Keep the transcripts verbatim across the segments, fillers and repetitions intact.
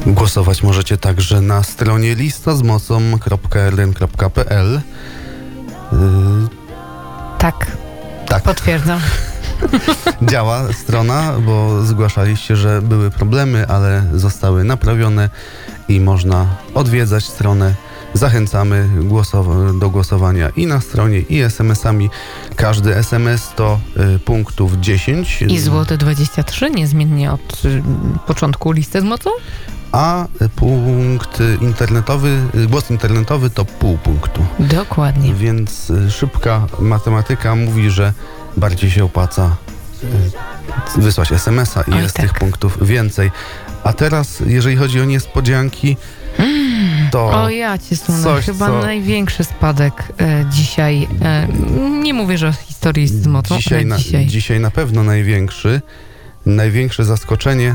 Głosować możecie także na stronie lista z mocą kropka r d n kropka p l. Yy, Tak, tak. potwierdzam. Działa strona, bo zgłaszaliście, że były problemy, ale zostały naprawione i można odwiedzać stronę. Zachęcamy głosow- do głosowania i na stronie, i es em esami. Każdy es em es to y, punktów dziesięć. I złote dwadzieścia trzy, niezmiennie od y, początku listy z mocą? A punkt internetowy, głos internetowy to pół punktu. Dokładnie. Więc y, szybka matematyka mówi, że bardziej się opłaca y, wysłać es em esa i Oj, jest tak. tych punktów więcej. A teraz, jeżeli chodzi o niespodzianki, to O ja cię sunę, coś, chyba co- największy spadek e, dzisiaj. E, nie mówię, że w historii z mocą, dzisiaj, ale na, dzisiaj. dzisiaj na pewno największy, największe zaskoczenie.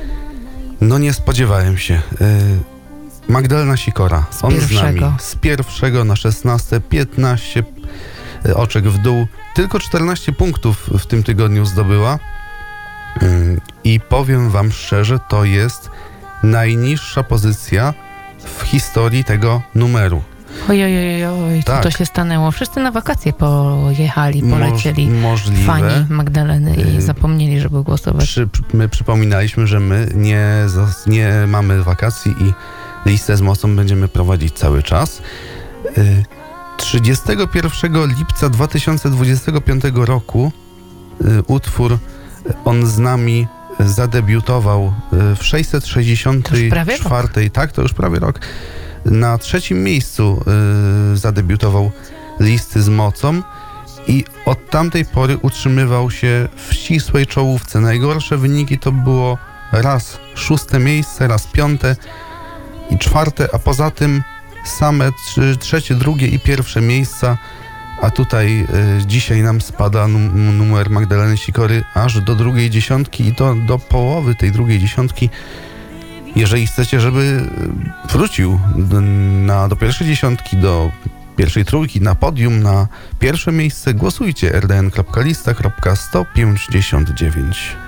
No nie spodziewałem się. Y, Magdalena Sikora. Z On z pierwszego. nami. Z pierwszego na szesnaste, piętnaście y, oczek w dół. Tylko czternaście punktów w tym tygodniu zdobyła. Y, I powiem wam szczerze, to jest najniższa pozycja w historii tego numeru. Oj, oj, oj, oj, co Tak. to się stanęło? Wszyscy na wakacje pojechali, polecieli. Moż, możliwe. Fani Magdaleny i Y, zapomnieli, żeby głosować. Przy, my przypominaliśmy, że my nie, zas- nie mamy wakacji i listę z mocą będziemy prowadzić cały czas. Y, trzydziestego pierwszego lipca dwa tysiące dwudziestego piątego roku y, utwór y, On z nami zadebiutował y, w sześćset sześćdziesiątej To już prawie czwartej, tak, to już prawie rok. Na trzecim miejscu y, zadebiutował listy z mocą i od tamtej pory utrzymywał się w ścisłej czołówce. Najgorsze wyniki to było raz szóste miejsce, raz piąte i czwarte, a poza tym same trzy, trzecie, drugie i pierwsze miejsca, a tutaj y, dzisiaj nam spada num- numer Magdaleny Sikory aż do drugiej dziesiątki i to do połowy tej drugiej dziesiątki. Jeżeli chcecie, żeby wrócił do, na, do pierwszej dziesiątki, do pierwszej trójki, na podium, na pierwsze miejsce, głosujcie r d n kropka lista kropka sto pięćdziesiąt dziewięć.